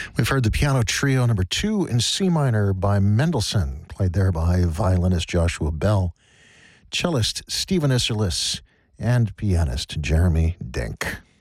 We've heard the piano trio number 2 in C minor by Mendelssohn, played there by violinist Joshua Bell, cellist Stephen Isserlis, and pianist Jeremy Dink.